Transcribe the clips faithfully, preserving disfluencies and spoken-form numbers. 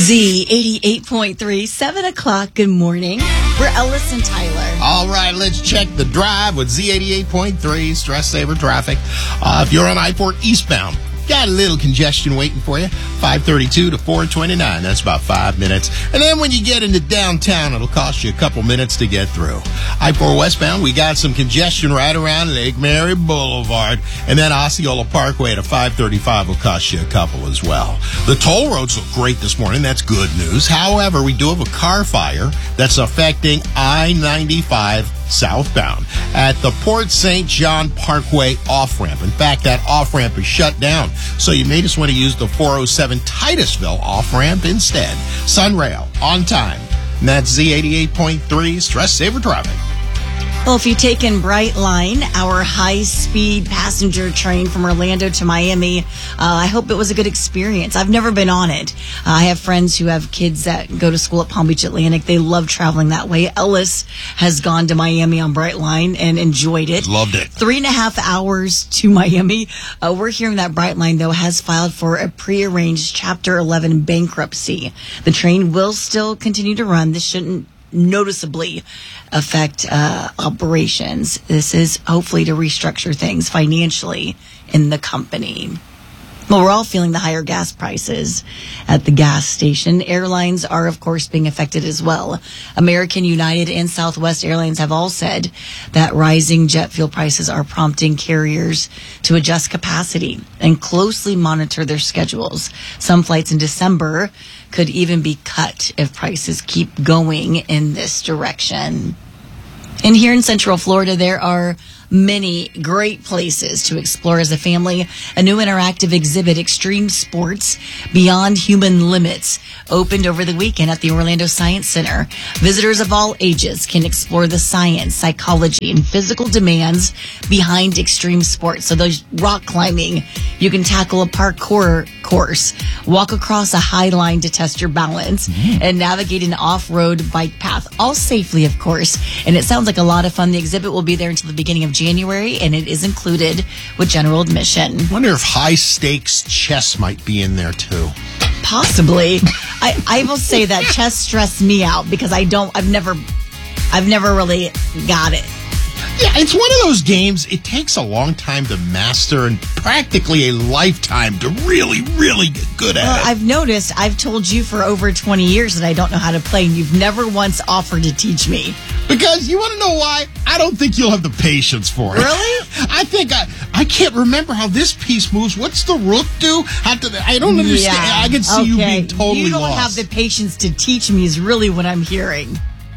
Z eighty-eight point three, seven o'clock. Good morning. We're Ellis and Tyler. All right, let's check the drive with Z eighty-eight point three, stress saver traffic. Uh, if you're on I four eastbound, got a little congestion waiting for you. five thirty-two to four twenty-nine. That's about five minutes. And then when you get into downtown, it'll cost you a couple minutes to get through. I four westbound, we got some congestion right around Lake Mary Boulevard. And then Osceola Parkway to five thirty-five will cost you a couple as well. The toll roads look great this morning. That's good news. However, we do have a car fire that's affecting I ninety-five southbound at the Port Saint John Parkway off-ramp. In fact, that off-ramp is shut down. So you may just want to use the four oh seven Titusville off-ramp instead. Sunrail, on time. And that's Z eighty-eight point three, stress saver traffic. Well, if you take in Brightline, our high-speed passenger train from Orlando to Miami, uh, I hope it was a good experience. I've never been on it. Uh, I have friends who have kids that go to school at Palm Beach Atlantic. They love traveling that way. Ellis has gone to Miami on Brightline and enjoyed it. Loved it. Three and a half hours to Miami. Uh, we're hearing that Brightline, though, has filed for a prearranged Chapter eleven bankruptcy. The train will still continue to run. This shouldn't noticeably affect uh, operations. This is hopefully to restructure things financially in the company. Well, we're all feeling the higher gas prices at the gas station. Airlines are, of course, being affected as well. American, United, and Southwest Airlines have all said that rising jet fuel prices are prompting carriers to adjust capacity and closely monitor their schedules. Some flights in December could even be cut if prices keep going in this direction. And here in Central Florida, there are many great places to explore as a family. A new interactive exhibit, Extreme Sports Beyond Human Limits, opened over the weekend at the Orlando Science Center. Visitors of all ages can explore the science, psychology, and physical demands behind extreme sports. So those rock climbing, you can tackle a parkour course, walk across a high line to test your balance, mm-hmm. and navigate an off-road bike path, all safely, of course. And it sounds like a lot of fun. The exhibit will be there until the beginning of January, and it is included with general admission. I wonder if high-stakes chess might be in there, too. Possibly. I, I will say that chess stressed me out because I don't, I've never, I've never really got it. Yeah, it's one of those games, it takes a long time to master and practically a lifetime to really, really get good at well, it. I've noticed, I've told you for over twenty years that I don't know how to play, and you've never once offered to teach me. Because you want to know why? I don't think you'll have the patience for it. Really? I think I I can't remember how this piece moves. What's the rook do? How to, I don't understand. Yeah. I can see okay. you being totally You don't lost. have the patience to teach me is really what I'm hearing.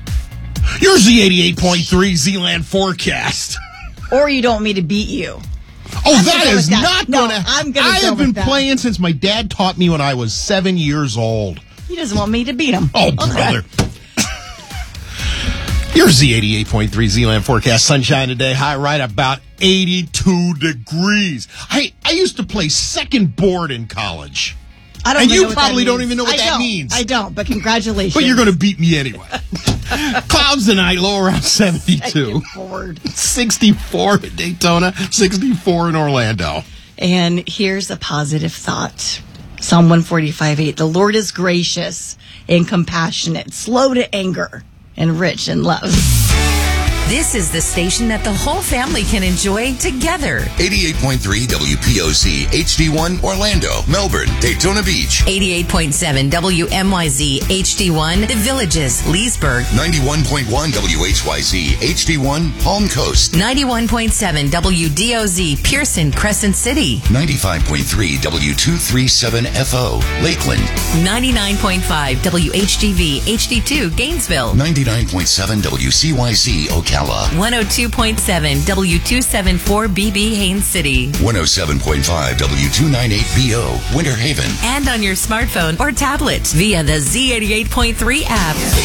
Your Z eighty-eight point three Z-Land forecast. Or you don't want me to beat you. Oh, I'm that gonna is go not no, going to I'm gonna I go have been with that. playing since my dad taught me when I was seven years old. He doesn't want me to beat him. Oh, okay. brother. Your Z eighty-eight point three Z-Land forecast. Sunshine today. High right about eighty-two degrees. I, I used to play second board in college. I don't and even you know what probably that don't means. even know what I that don't. means. I don't, but congratulations. But you're going to beat me anyway. Clouds tonight, low around seventy-two. sixty-four in Daytona, sixty-four in Orlando. And here's a positive thought. Psalm one forty-five eight. The Lord is gracious and compassionate, slow to anger, and rich in love. This is the station that the whole family can enjoy together. eighty-eight point three W P O C H D one Orlando, Melbourne, Daytona Beach. eighty-eight point seven W M Y Z H D one The Villages, Leesburg. ninety-one point one W H Y Z H D one Palm Coast. ninety-one point seven W D O Z Pearson, Crescent City. ninety-five point three W two thirty-seven F O Lakeland. ninety-nine point five W H G V H D two Gainesville. ninety-nine point seven W C Y Z Ocala. one oh two point seven W two seventy-four B B Haines City. one oh seven point five W two ninety-eight B O Winter Haven. And on your smartphone or tablet via the Z eighty-eight point three app.